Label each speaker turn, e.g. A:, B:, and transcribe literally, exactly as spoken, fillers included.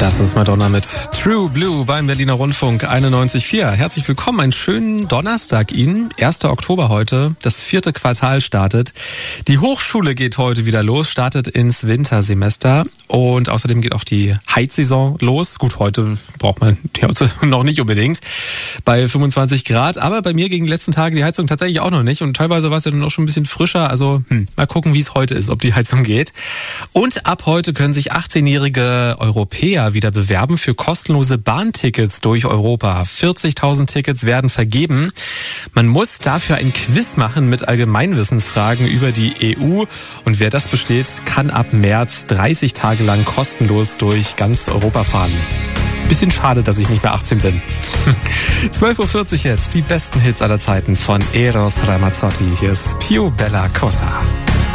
A: Das ist Madonna mit True Blue beim Berliner Rundfunk einundneunzig Komma vier. Herzlich willkommen, einen schönen Donnerstag Ihnen. erster Oktober heute, das vierte Quartal startet. Die Hochschule geht heute wieder los, startet ins Wintersemester und außerdem geht auch die Heizsaison los. Gut, heute braucht man die Heizung noch nicht unbedingt bei fünfundzwanzig Grad, aber bei mir gegen die letzten Tage die Heizung tatsächlich auch noch nicht und teilweise war es ja dann auch schon ein bisschen frischer. Also hm, mal gucken, wie es heute ist, ob die Heizung geht. Und ab heute können sich achtzehnjährige Europäer wieder bewerben für kostenlose Bahntickets durch Europa. vierzigtausend Tickets werden vergeben. Man muss dafür ein Quiz machen mit Allgemeinwissensfragen über die E U. Und wer das besteht, kann ab März dreißig Tage lang kostenlos durch ganz Europa fahren. Bisschen schade, dass ich nicht mehr achtzehn bin. zwölf Uhr vierzig jetzt, die besten Hits aller Zeiten von Eros Ramazzotti. Hier ist Più Bella Cosa.